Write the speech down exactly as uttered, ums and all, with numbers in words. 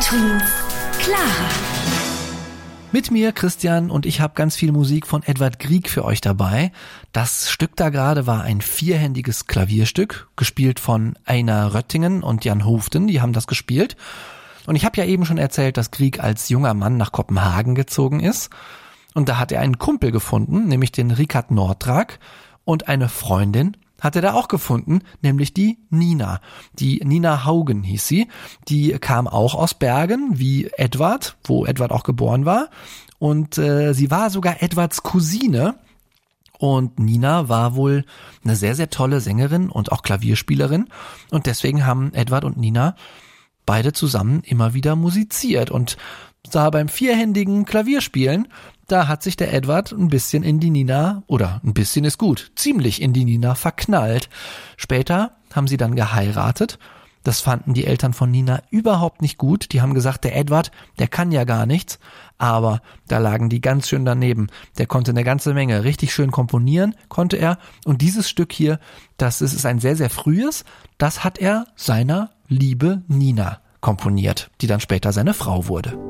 Twins, Clara. Mit mir, Christian, und ich habe ganz viel Musik von Edvard Grieg für euch dabei. Das Stück da gerade war ein vierhändiges Klavierstück, gespielt von Einar Röttingen und Jan Hoofden, die haben das gespielt. Und ich habe ja eben schon erzählt, dass Grieg als junger Mann nach Kopenhagen gezogen ist. Und da hat er einen Kumpel gefunden, nämlich den Rikard Nordraak, und eine Freundin hat er da auch gefunden, nämlich die Nina. Die Nina Haugen hieß sie. Die kam auch aus Bergen, wie Edvard, wo Edvard auch geboren war. Und äh, sie war sogar Edvards Cousine. Und Nina war wohl eine sehr, sehr tolle Sängerin und auch Klavierspielerin. Und deswegen haben Edvard und Nina beide zusammen immer wieder musiziert. Und da beim vierhändigen Klavierspielen, da hat sich der Edvard ein bisschen in die Nina, oder ein bisschen ist gut, ziemlich in die Nina verknallt. Später haben sie dann geheiratet. Das fanden die Eltern von Nina überhaupt nicht gut. Die haben gesagt, der Edvard, der kann ja gar nichts. Aber da lagen die ganz schön daneben. Der konnte eine ganze Menge. Richtig schön komponieren konnte er. Und dieses Stück hier, das ist ein sehr, sehr frühes, das hat er seiner Liebe Nina komponiert, die dann später seine Frau wurde.